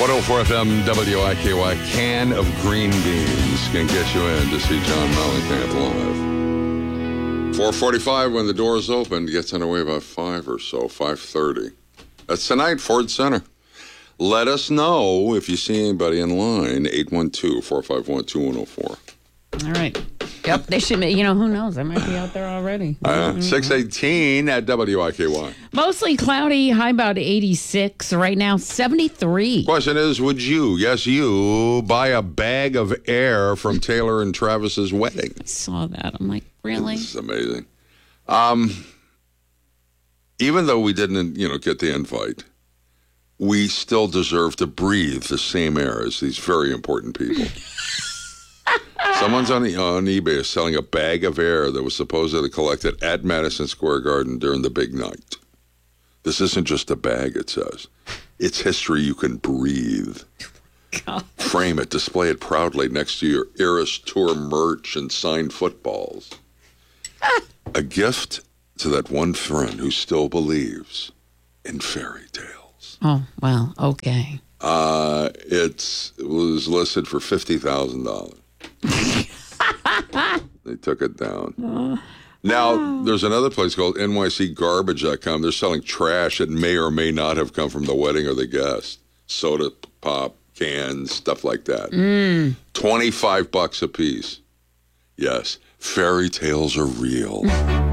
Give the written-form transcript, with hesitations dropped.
104 FM WIKY, can of green beans can get you in to see John Mellencamp live. 4:45 when the doors open, gets underway by 5 or so, 5:30. That's tonight, Ford Center. Let us know if you see anybody in line, 812-451-2104. All right. Yep, they should, who knows? I might be out there already. 618 at WIKY. Mostly cloudy, high about 86. Right now, 73. Question is, would you, yes, you, buy a bag of air from Taylor and Travis's wedding? I saw that. I'm like, really? This is amazing. Even though we didn't, get the invite, we still deserve to breathe the same air as these very important people. Someone's on eBay is selling a bag of air that was supposedly collected at Madison Square Garden during the big night. This isn't just a bag, it says. It's history you can breathe. God. Frame it, display it proudly next to your Eras Tour merch and signed footballs. A gift to that one friend who still believes in fairy tales. Oh, well, okay. It was listed for $50,000. They took it down. Now, there's another place called NYCGarbage.com. They're selling trash that may or may not have come from the wedding or the guest. Soda pop, cans, stuff like that. $25 a piece. Yes, fairy tales are real.